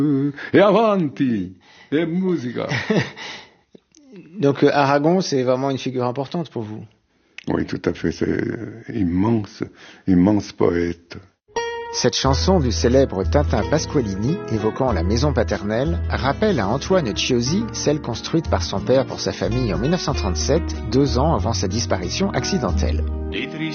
Et avanti, et musica. Donc Aragon, c'est vraiment une figure importante pour vous. Oui, tout à fait, c'est immense, immense poète. Cette chanson du célèbre Tintin Pasqualini, évoquant la maison paternelle, rappelle à Antoine Ciosi celle construite par son père pour sa famille en 1937, 2 ans avant sa disparition accidentelle.